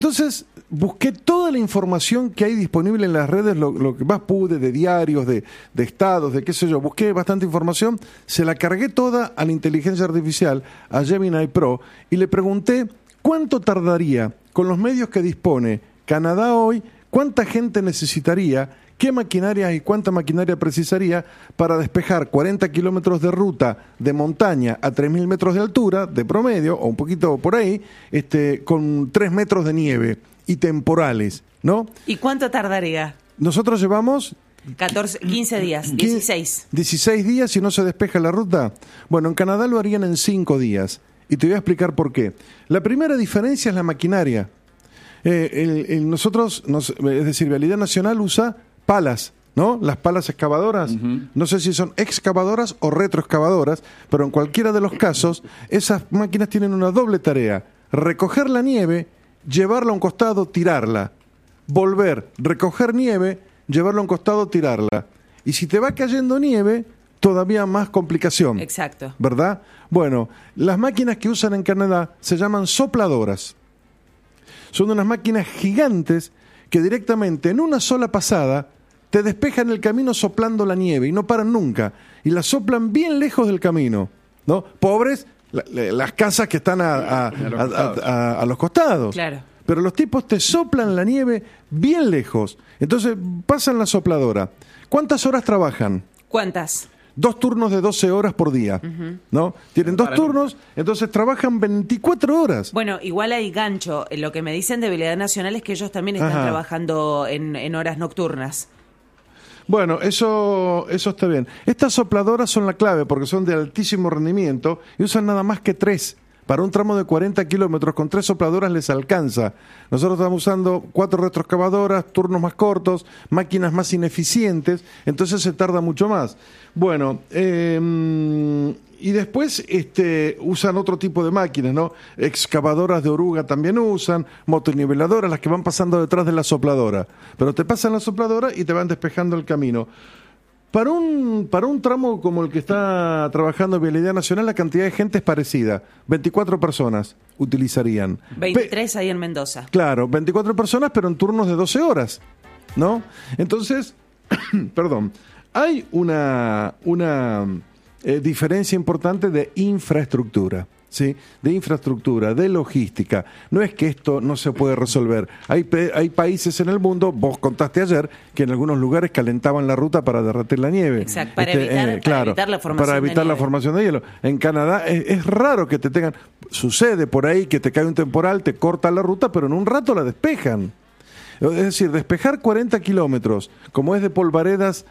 Entonces, busqué toda la información que hay disponible en las redes, lo que más pude, de diarios, de estados, de qué sé yo. Busqué bastante información, se la cargué toda a la inteligencia artificial, a Gemini Pro, y le pregunté cuánto tardaría, con los medios que dispone Canadá hoy, cuánta gente necesitaría, qué maquinaria y cuánta maquinaria precisaría para despejar 40 kilómetros de ruta de montaña a 3.000 metros de altura, de promedio, o un poquito por ahí, con 3 metros de nieve y temporales, ¿no? ¿Y cuánto tardaría? Nosotros llevamos 15 días, 16. 16 días si no se despeja la ruta. Bueno, en Canadá lo harían en 5 días. Y te voy a explicar por qué. La primera diferencia es la maquinaria. Nosotros, es decir, Vialidad Nacional usa palas, ¿no? Las palas excavadoras. No sé si son excavadoras o retroexcavadoras, pero en cualquiera de los casos, esas máquinas tienen una doble tarea. Recoger la nieve, llevarla a un costado, tirarla. Volver, recoger nieve, llevarla a un costado, tirarla. Y si te va cayendo nieve, todavía más complicación. Exacto. ¿Verdad? Bueno, las máquinas que usan en Canadá se llaman sopladoras. Son unas máquinas gigantes que directamente en una sola pasada te despejan el camino soplando la nieve y no paran nunca. Y la soplan bien lejos del camino, ¿no? Pobres, las casas que están a los costados. Claro. Pero los tipos te soplan la nieve bien lejos. Entonces pasan la sopladora. ¿Cuántas horas trabajan? ¿Cuántas? 2 turnos de 12 horas por día, ¿no? Tienen 2 turnos, entonces trabajan 24 horas. Bueno, igual hay gancho. Lo que me dicen de Vialidad Nacional es que ellos también están trabajando en horas nocturnas. Bueno, eso está bien. Estas sopladoras son la clave porque son de altísimo rendimiento y usan nada más que 3. Para un tramo de 40 kilómetros, con 3 sopladoras les alcanza. Nosotros estamos usando 4 retroexcavadoras, turnos más cortos, máquinas más ineficientes, entonces se tarda mucho más. Bueno, y después usan otro tipo de máquinas, ¿no? Excavadoras de oruga también usan, motoniveladoras, las que van pasando detrás de la sopladora. Pero te pasan la sopladora y te van despejando el camino. Para un tramo como el que está trabajando Vialidad Nacional, la cantidad de gente es parecida. 24 personas utilizarían. 23 ahí en Mendoza. Claro, 24 personas, pero en turnos de 12 horas, ¿no? Entonces, perdón, hay una diferencia importante de infraestructura. ¿Sí? De infraestructura, de logística. No es que esto no se puede resolver. Hay países en el mundo, vos contaste ayer, que en algunos lugares calentaban la ruta para derretir la nieve. Exacto, para evitar la formación para evitar la formación de hielo. En Canadá es raro que te tengan... Sucede por ahí que te cae un temporal, te corta la ruta, pero en un rato la despejan. Es decir, despejar 40 kilómetros, como es de Polvaredas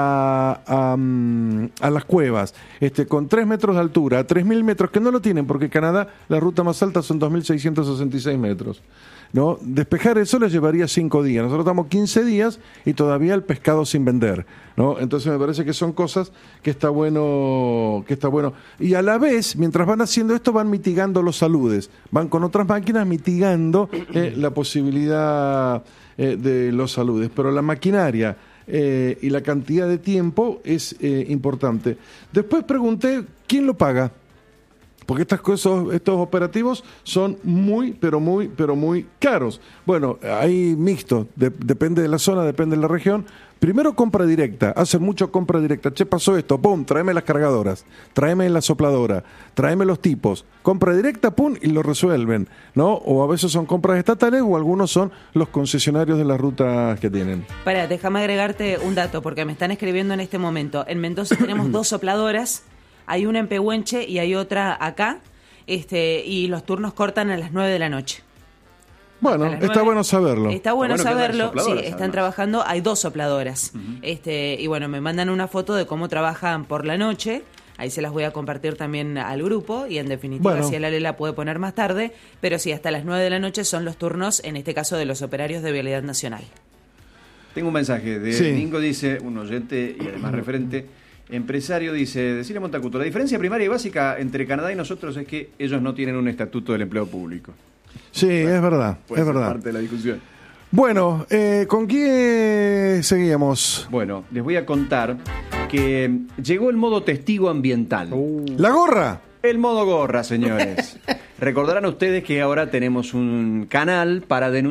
a las cuevas, con 3 metros de altura, a 3.000 metros, que no lo tienen, porque en Canadá la ruta más alta son 2.666 metros. ¿No? Despejar eso les llevaría 5 días. Nosotros estamos 15 días y todavía el pescado sin vender, ¿no? Entonces me parece que son cosas que está bueno. Y a la vez, mientras van haciendo esto, van mitigando los aludes. Van con otras máquinas mitigando la posibilidad de los aludes. Pero la maquinaria y la cantidad de tiempo es importante. Después pregunté, ¿quién lo paga? Porque estos operativos son muy caros. Bueno, hay mixto, depende de la zona, depende de la región. Primero compra directa, hacen mucho compra directa. Che, pasó esto, pum, tráeme las cargadoras, tráeme la sopladora, tráeme los tipos. Compra directa, pum, y lo resuelven, ¿no? O a veces son compras estatales o algunos son los concesionarios de las rutas que tienen. Déjame agregarte un dato, porque me están escribiendo en este momento. En Mendoza tenemos 2 sopladoras. Hay una en Pehuenche y hay otra acá, y los turnos cortan a las 9 de la noche. Bueno, está bueno saberlo. Está bueno saberlo, sí, están además. Trabajando, hay 2 sopladoras. Y bueno, me mandan una foto de cómo trabajan por la noche, ahí se las voy a compartir también al grupo, y en definitiva, si el Ale la puede poner más tarde, pero sí, hasta las 9 de la noche son los turnos, en este caso de los operarios de Vialidad Nacional. Tengo un mensaje de Mingo, dice, un oyente y además referente... Empresario, dice, decirle a Montacuto, la diferencia primaria y básica entre Canadá y nosotros es que ellos no tienen un estatuto del empleo público. Sí, es verdad, Puede es ser verdad. parte de la discusión. Bueno, ¿con quién seguíamos? Bueno, les voy a contar que llegó el modo testigo ambiental. ¿La gorra? El modo gorra, señores. Recordarán ustedes que ahora tenemos un canal para denunciar